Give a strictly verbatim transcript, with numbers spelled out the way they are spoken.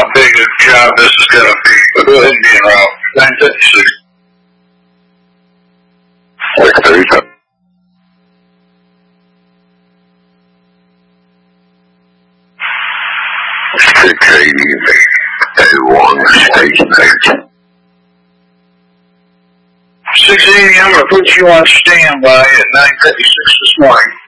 how big a job this is going to be. But go ahead and be en route. nine fifty-six. six thirty-seven. six eighty, A one, station eight. six eighty, I'm going to put you on standby at nine fifty-six this morning.